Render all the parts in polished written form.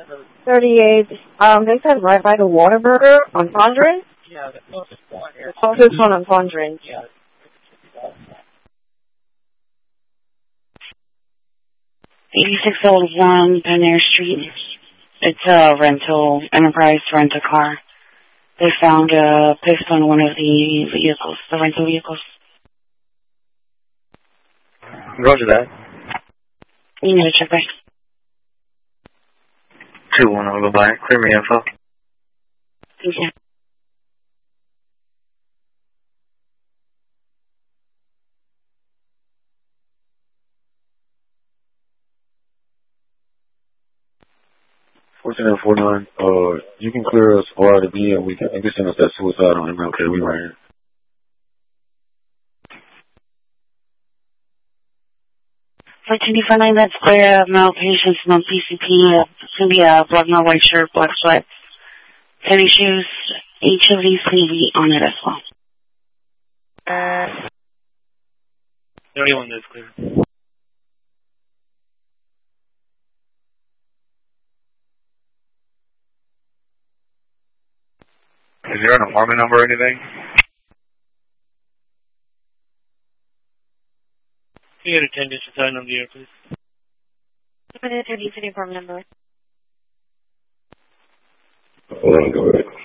38. They said right by the Whataburger on Fondren? Yeah, the closest one here. The closest one on Fondren. Yeah. 8601 Pioneer Street. It's a enterprise rental car. They found a pistol in one of the vehicles, the rental vehicles. Roger that. You need to check back. 2-1, I'll go by. Clear me info. Thank you. Fortune 49, you can clear us ORDB and you can send us that suicide on MLK. We right here. For 249, that's clear. Male patients, no PCP. It's going to be a black, no white shirt, black sweats, tennis shoes. Each of these can be on it as well. 31, that's clear. Is there an apartment number or anything? Can you get attendance to sign on the air, please? What is your uniform number? Hold on, go ahead.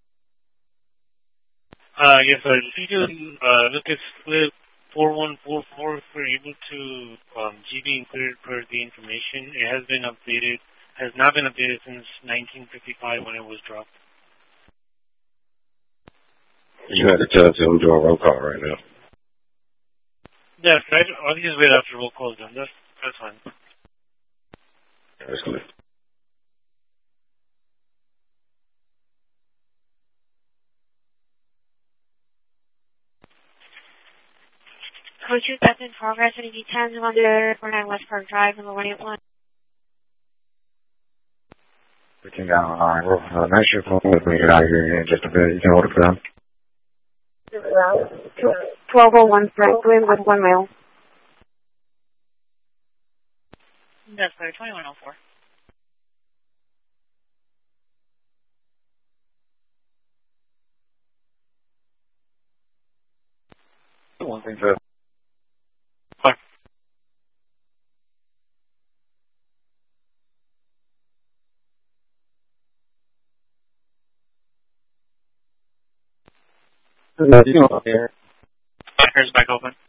Yes, sir. If you can look at slip 4144, if we're able to GB and clear it per the information. It has been updated, has not been updated since 1955 when it was dropped. You had to tell us who's doing roll call right now. Yes, right. I'll just wait after roll call is done. That's fine. That's good. Code 2, that's in progress. Any D10s on the 49 West Park Drive, number 181. We can get on line. Well, make sure phone with me get out here in just a bit. You can hold it for them. 1201 Franklin with 1 mile. That's clear. 2104. One thing to... Fine. You know, here. Here's back open.